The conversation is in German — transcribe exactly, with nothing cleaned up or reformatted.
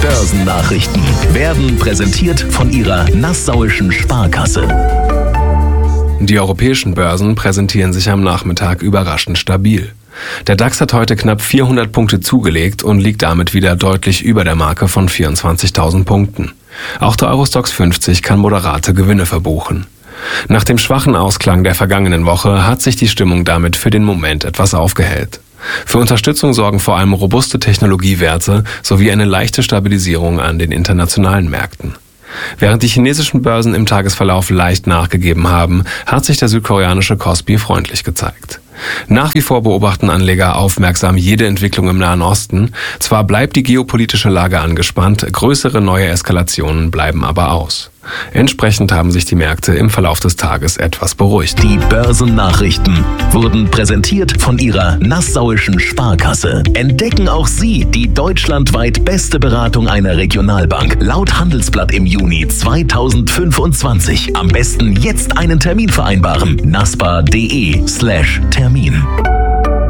Börsennachrichten werden präsentiert von Ihrer Nassauischen Sparkasse. Die europäischen Börsen präsentieren sich am Nachmittag überraschend stabil. Der DAX hat heute knapp vierhundert Punkte zugelegt und liegt damit wieder deutlich über der Marke von vierundzwanzigtausend Punkten. Auch der Eurostoxx fünfzig kann moderate Gewinne verbuchen. Nach dem schwachen Ausklang der vergangenen Woche hat sich die Stimmung damit für den Moment etwas aufgehellt. Für Unterstützung sorgen vor allem robuste Technologiewerte sowie eine leichte Stabilisierung an den internationalen Märkten. Während die chinesischen Börsen im Tagesverlauf leicht nachgegeben haben, hat sich der südkoreanische Kospi freundlich gezeigt. Nach wie vor beobachten Anleger aufmerksam jede Entwicklung im Nahen Osten. Zwar bleibt die geopolitische Lage angespannt, größere neue Eskalationen bleiben aber aus. Entsprechend haben sich die Märkte im Verlauf des Tages etwas beruhigt. Die Börsennachrichten wurden präsentiert von Ihrer Nassauischen Sparkasse. Entdecken auch Sie die deutschlandweit beste Beratung einer Regionalbank. Laut Handelsblatt im Juni zweitausendfünfundzwanzig. Am besten jetzt einen Termin vereinbaren. naspa.de slash Termin.